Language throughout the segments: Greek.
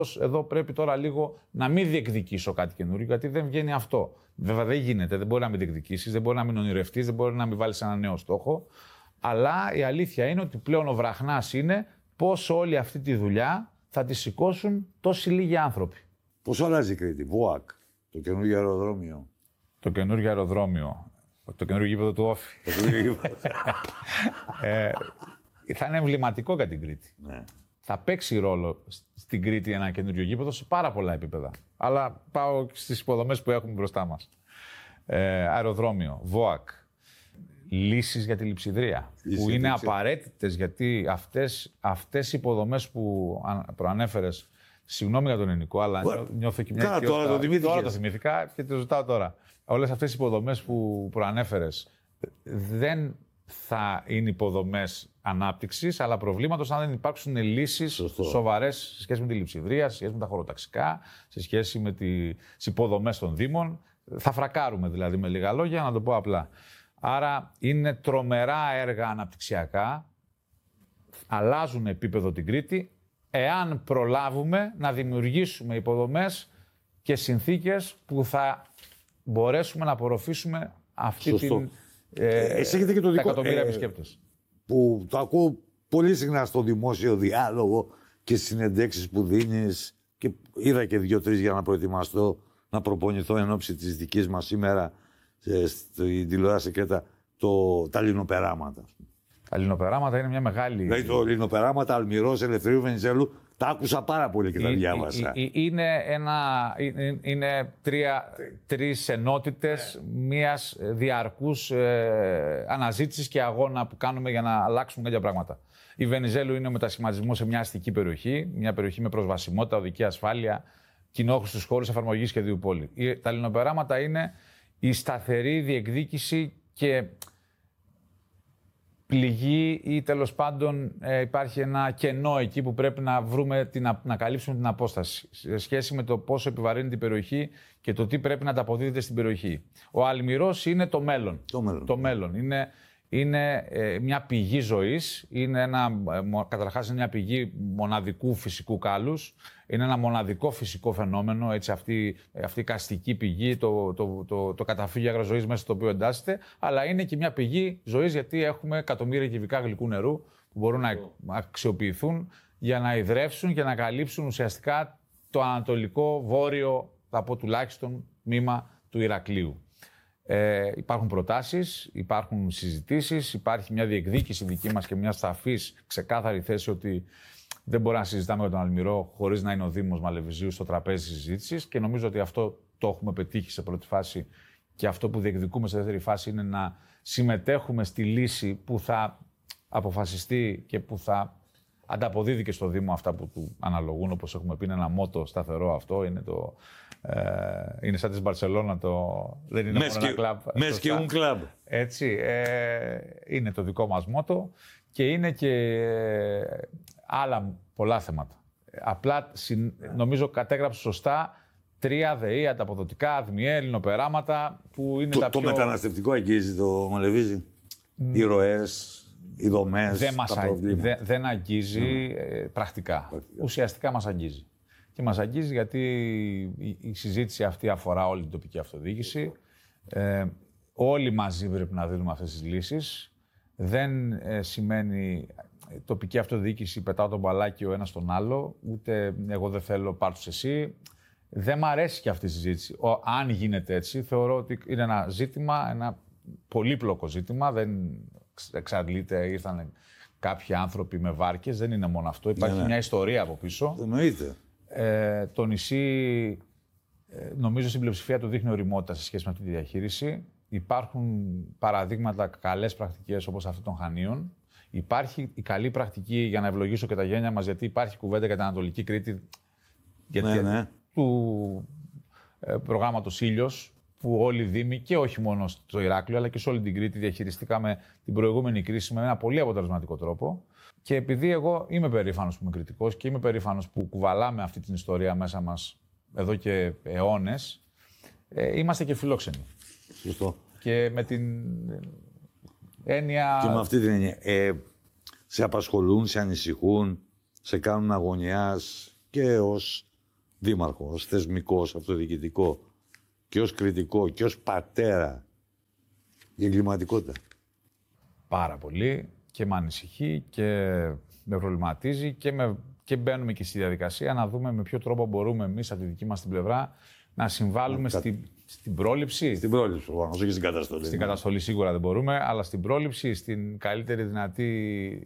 Εδώ πρέπει τώρα λίγο να μην διεκδικήσω κάτι καινούριο, γιατί δεν βγαίνει αυτό. Βέβαια δεν γίνεται, δεν μπορεί να μην διεκδικήσεις, δεν μπορεί να μην ονειρευτείς, δεν μπορεί να μην βάλεις ένα νέο στόχο. Αλλά η αλήθεια είναι ότι πλέον ο βραχνάς είναι πώς όλη αυτή τη δουλειά θα τη σηκώσουν τόσοι λίγοι άνθρωποι. Πώς αλλάζει η Κρήτη, ΒΟΑΚ, το καινούργιο αεροδρόμιο. Το καινούργιο αεροδρόμιο, το καινούργιο γήπεδο του Όφη. Θα είναι εμβληματικό για την Κρήτη. Ναι. Θα παίξει ρόλο στην Κρήτη ένα καινούριο γήπεδο σε πάρα πολλά επίπεδα. Αλλά πάω στις υποδομές που έχουμε μπροστά μας. Αεροδρόμιο, ΒΟΑΚ, λύσεις για τη λειψιδρία, που είναι απαραίτητες, γιατί αυτές οι υποδομές που προανέφερες, συγγνώμη για τον ελληνικό, αλλά νιώθω και μια τώρα το θυμήθηκα και το ζητάω τώρα. Όλες αυτές οι υποδομές που προανέφερες δεν θα είναι υποδομές ανάπτυξης, αλλά προβλήματος αν δεν υπάρξουν λύσεις σοβαρές σε σχέση με τη λειψιδρία, σε σχέση με τα χωροταξικά, σε σχέση με τις υποδομές των Δήμων. Θα φρακάρουμε δηλαδή, με λίγα λόγια, να το πω απλά. Άρα είναι τρομερά έργα αναπτυξιακά, αλλάζουν επίπεδο την Κρήτη, εάν προλάβουμε να δημιουργήσουμε υποδομές και συνθήκες που θα μπορέσουμε να απορροφήσουμε αυτή την... έχετε και το δικό, εκατομμύρια επισκέπτες. Που το ακούω πολύ συχνά στο δημόσιο διάλογο και στις συνεντεύξεις που δίνεις, και είδα και 2-3 για να προετοιμαστώ, να προπονηθώ εν ώψη της δικής μας σήμερα στην τηλεόραση και τα λινοπεράματα. Τα λινοπεράματα είναι μια μεγάλη... Δηλαδή το λινοπεράματα Αλμυρός, Ελευθερίου, Βενιζέλου, τα άκουσα πάρα πολύ και τα διάβασα. Είναι τρεις ενότητες μιας διαρκούς αναζήτησης και αγώνα που κάνουμε για να αλλάξουμε κάποια πράγματα. Η Βενιζέλου είναι ο μετασχηματισμός σε μια αστική περιοχή, μια περιοχή με προσβασιμότητα, οδική ασφάλεια, κοινόχρηστους χώρους εφαρμογής σχεδίου πόλη. Τα λινοπεράματα είναι η σταθερή διεκδίκηση και πληγή, ή τέλος πάντων υπάρχει ένα κενό εκεί που πρέπει να βρούμε, να καλύψουμε την απόσταση σε σχέση με το πόσο επιβαρύνει την περιοχή και το τι πρέπει να ανταποδίδεται στην περιοχή. Ο Αλμυρός είναι το μέλλον. Το μέλλον. Είναι μια πηγή ζωής, καταρχάς είναι μια πηγή μοναδικού φυσικού κάλους, είναι ένα μοναδικό φυσικό φαινόμενο, έτσι, αυτή η καστική πηγή, το καταφύγιο αγροζωής μέσα στο οποίο εντάσσεται, αλλά είναι και μια πηγή ζωής, γιατί έχουμε εκατομμύρια κυβικά γλυκού νερού που μπορούν να αξιοποιηθούν για να ιδρεύσουν και να καλύψουν ουσιαστικά το ανατολικό βόρειο, θα πω τουλάχιστον, τμήμα του Ηρακλείου. Υπάρχουν προτάσεις, υπάρχουν συζητήσεις, υπάρχει μια διεκδίκηση δική μας και μια σαφής, ξεκάθαρη θέση ότι δεν μπορούμε να συζητάμε για τον Αλμυρό χωρίς να είναι ο Δήμος Μαλεβιζίου στο τραπέζι της συζήτησης, και νομίζω ότι αυτό το έχουμε πετύχει σε πρώτη φάση, και αυτό που διεκδικούμε σε δεύτερη φάση είναι να συμμετέχουμε στη λύση που θα αποφασιστεί και που θα ανταποδίδει και στο Δήμο αυτά που του αναλογούν, όπως έχουμε πει. Είναι ένα μότο σταθερό αυτό, είναι σαν της Μπαρσελόνα, δεν είναι μόνο ένα κλαμπ. Μες και un κλαμπ. Έτσι, είναι το δικό μας μότο και είναι και άλλα πολλά θέματα. Απλά νομίζω κατέγραψε σωστά 3 ΔΕΗ, ανταποδοτικά, ΑΔΜΙΕ, λινοπεράματα, που είναι τα πιο... Το μεταναστευτικό αγγίζει το Μαλεβίζι, οι ροές, οι δομές, τα προβλήματα. Δεν αγγίζει πρακτικά. Ουσιαστικά μας αγγίζει. Και μας αγγίζει γιατί η συζήτηση αυτή αφορά όλη την τοπική αυτοδιοίκηση. Όλοι μαζί πρέπει να δίνουμε αυτές τις λύσεις. Δεν σημαίνει τοπική αυτοδιοίκηση, πετάω τον μπαλάκι ο ένας στον άλλο, ούτε εγώ δεν θέλω, πάρ' τους εσύ. Δεν μ' αρέσει και αυτή η συζήτηση. Αν γίνεται έτσι, θεωρώ ότι είναι ένα ζήτημα, ένα πολύπλοκο ζήτημα. Δεν εξαντλείται, ήρθαν κάποιοι άνθρωποι με βάρκες, δεν είναι μόνο αυτό. Υπάρχει μια ιστορία από πίσω. Εννοείται. Το νησί, νομίζω στην πλειοψηφία του δείχνει ωριμότητα σε σχέση με αυτή τη διαχείριση. Υπάρχουν παραδείγματα, καλές πρακτικές όπως αυτή των Χανίων. Υπάρχει η καλή πρακτική, για να ευλογήσω και τα γένια μας, γιατί υπάρχει κουβέντα για την Ανατολική Κρήτη, του προγράμματος Ήλιος, που όλοι οι Δήμοι, και όχι μόνο στο Ηράκλειο, αλλά και σε όλη την Κρήτη, διαχειριστήκαμε την προηγούμενη κρίση με ένα πολύ αποτελεσματικό τρόπο. Και επειδή εγώ είμαι περήφανος που είμαι κριτικός και είμαι περήφανος που κουβαλάμε αυτή την ιστορία μέσα μας εδώ και αιώνες, είμαστε και φιλόξενοι. Σωστό. Και με την έννοια... Και με αυτή την έννοια. Σε απασχολούν, σε ανησυχούν, σε κάνουν αγωνιάς και ως δήμαρχο, ως θεσμικό, ως αυτοδιοικητικό και ως κριτικό και ως πατέρα η εγκληματικότητα? Πάρα πολύ και με ανησυχεί και με προβληματίζει και μπαίνουμε και στη διαδικασία να δούμε με ποιο τρόπο μπορούμε εμείς από τη δική μας την πλευρά να συμβάλλουμε στην πρόληψη. Στην πρόληψη, προφανώς, όχι στην καταστολή. Στην καταστολή σίγουρα δεν μπορούμε, αλλά στην πρόληψη, στην καλύτερη δυνατή,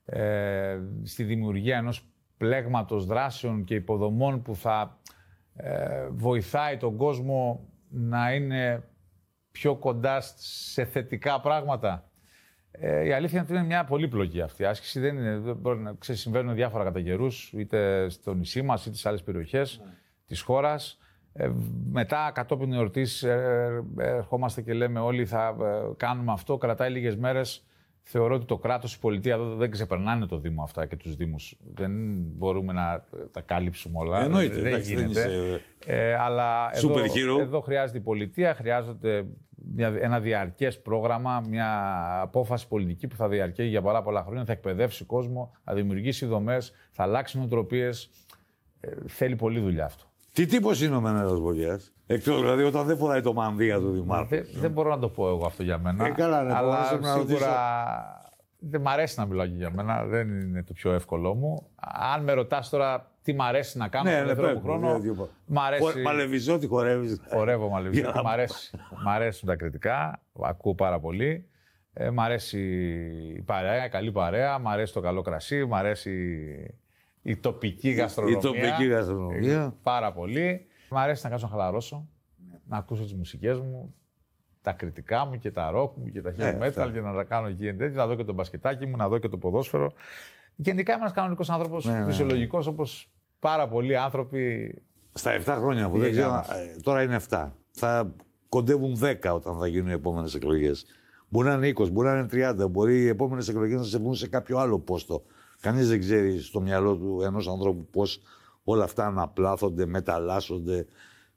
στη δημιουργία ενός πλέγματος δράσεων και υποδομών που θα βοηθάει τον κόσμο να είναι πιο κοντά σε θετικά πράγματα. Η αλήθεια είναι ότι είναι μια πολύπλοκη αυτή η άσκηση. Δεν μπορεί να συμβαίνουν διάφορα κατά καιρούς, είτε στο νησί μας, είτε σε άλλες περιοχές της χώρας. Μετά, κατόπιν εορτής, ερχόμαστε και λέμε όλοι θα κάνουμε αυτό. Κρατάει λίγες μέρες. Θεωρώ ότι το κράτος, η πολιτεία δεν ξεπερνάνε το Δήμο αυτά και τους Δήμους. Δεν μπορούμε να τα κάλυψουμε όλα. Εννοείται, δεν γίνεται. Αλλά εδώ χρειάζεται η πολιτεία, χρειάζεται ένα διαρκές πρόγραμμα, μια απόφαση πολιτική που θα διαρκεί για πολλά χρόνια, θα εκπαιδεύσει κόσμο, θα δημιουργήσει δομές, θα αλλάξει νοοτροπίες. Θέλει πολλή δουλειά αυτό. Τι τύπος είναι ο Μενέλαος Μπογιάς? Εκτός, δηλαδή, όταν δεν φοράει το μανδύα του Δημάρχου. Δεν μπορώ να το πω εγώ αυτό για μένα. Καλά, ναι, αλλά σίγουρα δεν μ' αρέσει να μιλάω και για μένα. Δεν είναι το πιο εύκολό μου. Αν με ρωτάς τώρα τι μ' αρέσει να κάνω στον ελεύθερο μου χρόνο. Μ' αρέσει. Μαλεβιζότη χορεύεις. Χορεύω μαλεβιζότη. Μ' αρέσουν τα κριτικά. Ακούω πάρα πολύ. Μ' αρέσει η παρέα, η καλή παρέα. Μ' αρέσει το καλό κρασί. Μ' αρέσει η τοπική γαστρονομία. Η τοπική γαστρονομία. Πάρα πολύ. Μ' αρέσει να κάτσω να χαλαρώσω, να ακούσω τις μουσικές μου, τα κριτικά μου και τα ροκ μου και τα heavy metal και να τα κάνω εκεί εντέτοιμο, να δω και το μπασκετάκι μου, να δω και το ποδόσφαιρο. Γενικά είμαι ένας κανονικός άνθρωπος, φυσιολογικός, όπως πάρα πολλοί άνθρωποι. Στα 7 χρόνια που δεν ξέρω, τώρα είναι 7. Θα κοντεύουν 10 όταν θα γίνουν οι επόμενες εκλογές. Μπορεί να είναι 20, μπορεί να είναι 30, μπορεί οι επόμενες εκλογές να σε βγουν σε κάποιο άλλο πόστο. Κανείς δεν ξέρει στο μυαλό του ενός ανθρώπου πώς όλα αυτά αναπλάθονται, μεταλλάσσονται.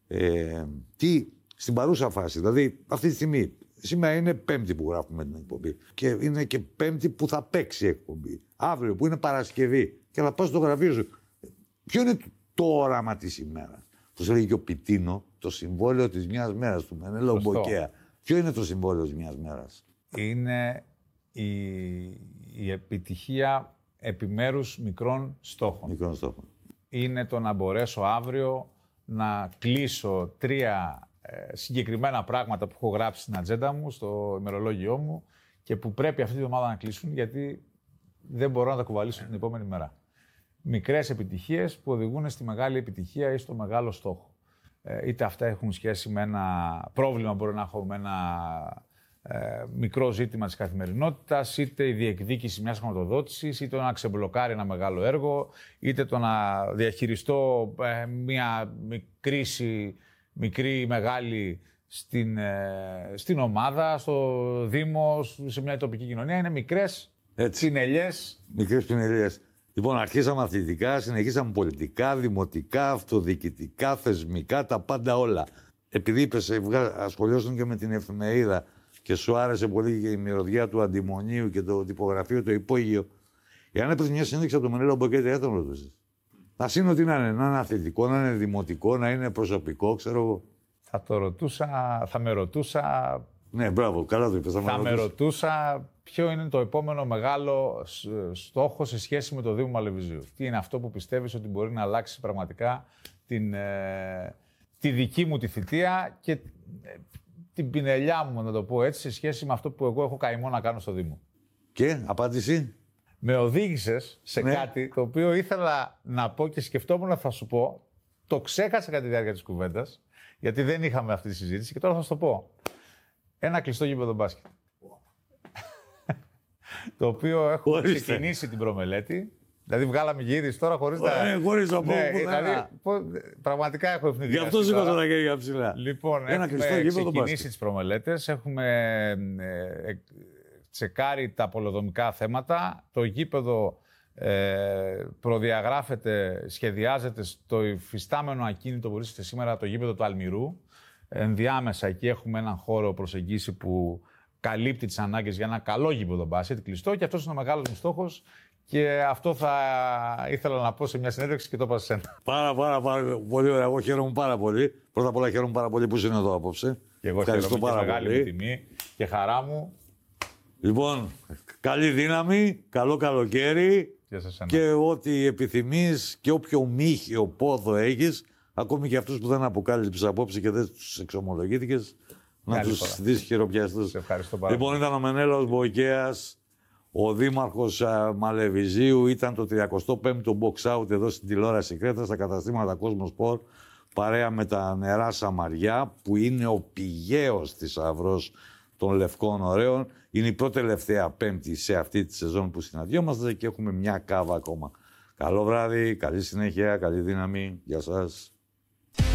Τι στην παρούσα φάση, δηλαδή αυτή τη στιγμή, σήμερα είναι Πέμπτη που γράφουμε την εκπομπή και είναι και Πέμπτη που θα παίξει η εκπομπή. Αύριο που είναι Παρασκευή και θα πας στο γραφείο σου. Ποιο είναι το όραμα της ημέρας? Όπως έλεγε και ο Πιτίνο, το συμβόλαιο της μιας μέρας του Μενέλαου Μποκέα. Ποιο είναι το συμβόλαιο της μιας μέρας? Είναι η επιτυχία επιμέρους μικρών στόχων. Μικρών στόχων. Είναι το να μπορέσω αύριο να κλείσω 3 συγκεκριμένα πράγματα που έχω γράψει στην ατζέντα μου, στο ημερολόγιό μου και που πρέπει αυτή τη εβδομάδα να κλείσουν γιατί δεν μπορώ να τα κουβαλήσω την επόμενη μέρα. Μικρές επιτυχίες που οδηγούν στη μεγάλη επιτυχία ή στο μεγάλο στόχο. Είτε αυτά έχουν σχέση με ένα πρόβλημα, μπορεί να έχω με ένα μικρό ζήτημα της καθημερινότητας, είτε η διεκδίκηση μιας χρηματοδότησης, είτε το να ξεμπλοκάρει ένα μεγάλο έργο, είτε το να διαχειριστώ μια κρίση, μικρή ή μεγάλη, στην ομάδα, στο Δήμο, σε μια τοπική κοινωνία. Είναι μικρές πινελιές. Μικρές πινελιές. Λοιπόν, αρχίσαμε αθλητικά, συνεχίσαμε πολιτικά, δημοτικά, αυτοδιοικητικά, θεσμικά, τα πάντα όλα. Επειδή είπες, ασχολιώσουν και με την εφημερίδα και σου άρεσε πολύ και η μυρωδιά του αντιμονίου και το τυπογραφείο, το υπόγειο. Εάν έπρεπε μια συνέντευξη από το Μενέλαο Μποκέα, δεν τον ρωτούσες. Θα είναι ότι να είναι αθλητικό, να είναι δημοτικό, να είναι προσωπικό, ξέρω εγώ. Θα με ρωτούσα. Ναι, μπράβο, καλά το είπες. Θα με ρωτούσα ποιο είναι το επόμενο μεγάλο στόχο σε σχέση με το Δήμο Μαλεβιζίου. Τι είναι αυτό που πιστεύεις ότι μπορεί να αλλάξει πραγματικά τη δική μου τη θητεία και την πινελιά μου, να το πω έτσι, σε σχέση με αυτό που εγώ έχω καημό να κάνω στο Δήμο. Και, απάντηση. Με οδήγησες σε κάτι το οποίο ήθελα να πω και σκεφτόμουν να θα σου πω. Το ξέχασα κατά τη διάρκεια της κουβέντας, γιατί δεν είχαμε αυτή τη συζήτηση και τώρα θα σου το πω. Ένα κλειστό γήπεδο μπάσκετ. Το οποίο έχω ξεκινήσει την προμελέτη. Δηλαδή, βγάλαμε γύριση τώρα χωρίς να. Χωρίς να πω. Δηλαδή, πραγματικά έχω ευνηδιάσει. Γι' αυτό σήκωσα τα χέρια ψηλά. Λοιπόν, έχουμε ξεκινήσει τις προμελέτες. Έχουμε τσεκάρει τα πολεοδομικά θέματα. Το γήπεδο προδιαγράφεται, σχεδιάζεται στο υφιστάμενο ακίνητο που βρίσκεται σήμερα, το γήπεδο του Αλμυρού. Ενδιάμεσα εκεί έχουμε έναν χώρο προσεγγίσει που καλύπτει τις ανάγκες για ένα καλό γήπεδο μπάσκετ, κλειστό, και αυτός είναι ο μεγάλος μου στόχος Και αυτό θα ήθελα να πω σε μια συνέντευξη και το είπα σε σένα. Πάρα πολύ ωραία. Εγώ χαίρομαι πάρα πολύ. Πρώτα απ' όλα χαίρομαι πάρα πολύ που είσαι εδώ απόψε. Και εγώ ευχαριστώ πάρα πολύ. Μεγάλη μου τιμή και χαρά μου. Λοιπόν, καλή δύναμη, καλό καλοκαίρι και ό,τι επιθυμείς και όποιο μύχιο πόδο έχεις, ακόμη και αυτούς που δεν αποκάλυψες απόψε και δεν τους εξομολογήθηκες, να τους δεις χειροπιαστούς. Σε ευχαριστώ πάρα πολύ. Λοιπόν, ήταν ο Μενέλαος Μποϊκέας, ο δήμαρχος Μαλεβιζίου, ήταν το 35ο box out εδώ στην τηλεόραση Κρέτας, στα καταστήματα Κόσμο Sport, παρέα με τα νερά Σαμαριά, που είναι ο πηγαίος θησαυρός των Λευκών Ωραίων. Είναι η πρώτη τελευταία Πέμπτη σε αυτή τη σεζόν που συναντιόμαστε και έχουμε μια κάβα ακόμα. Καλό βράδυ, καλή συνέχεια, καλή δύναμη. Γεια σας.